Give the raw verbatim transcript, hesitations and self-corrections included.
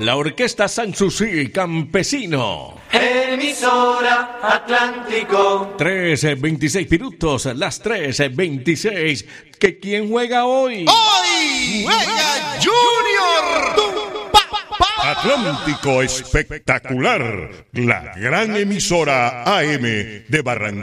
la Orquesta Sanssouci Campesino. Emisora Atlántico. tres veintiséis minutos, las tres veintiséis. ¿Que quién juega hoy? ¡Hoy juega Junior! Atlántico Espectacular, la gran emisora A M de Barranquilla.